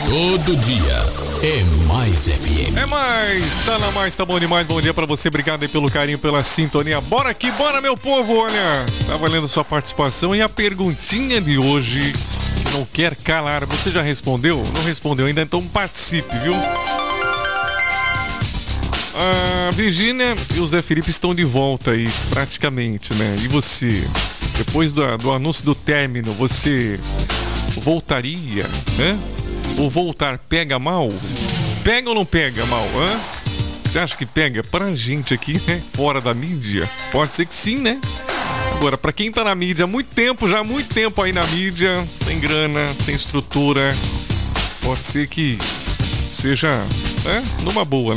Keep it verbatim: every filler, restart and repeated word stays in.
Todo dia é Mais F M. É mais, tá na mais, tá bom demais. Bom dia pra você, obrigado aí pelo carinho, pela sintonia. Bora aqui, bora meu povo, olha. Tá valendo sua participação e a perguntinha de hoje não quer calar. Você já respondeu? Não respondeu ainda, então participe, viu? A Virgínia e o Zé Felipe estão de volta aí, praticamente, né? E você? Depois do, do anúncio do término, você voltaria, né? Ou voltar pega mal? Pega ou não pega mal, hã? Você acha que pega? Pra gente aqui, né? Fora da mídia, pode ser que sim, né? Agora, pra quem tá na mídia há muito tempo, já há muito tempo aí na mídia, tem grana, tem estrutura, pode ser que seja, né? Numa boa, né?